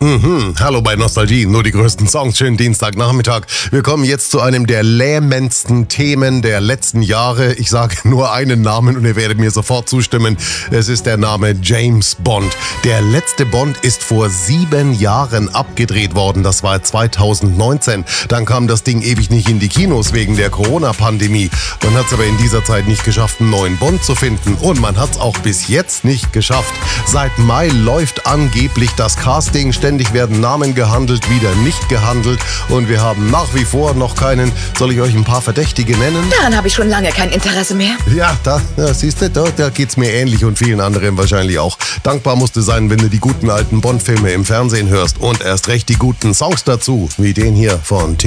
Hallo bei Nostalgie, nur die größten Songs. Schönen Dienstagnachmittag. Wir kommen jetzt zu einem der lähmendsten Themen der letzten Jahre. Ich sage nur einen Namen und ihr werdet mir sofort zustimmen. Es ist der Name James Bond. Der letzte Bond ist vor 7 Jahren abgedreht worden. Das war 2019. Dann kam das Ding ewig nicht in die Kinos wegen der Corona-Pandemie. Man hat es aber in dieser Zeit nicht geschafft, einen neuen Bond zu finden. Und man hat es auch bis jetzt nicht geschafft. Seit Mai läuft angeblich das Casting. Ständig werden Namen gehandelt, wieder nicht gehandelt. Und wir haben nach wie vor noch keinen. Soll ich euch ein paar Verdächtige nennen? Daran habe ich schon lange kein Interesse mehr. Ja, siehst du, da geht's mir ähnlich und vielen anderen wahrscheinlich auch. Dankbar musst du sein, wenn du die guten alten Bond-Filme im Fernsehen hörst. Und erst recht die guten Songs dazu, wie den hier von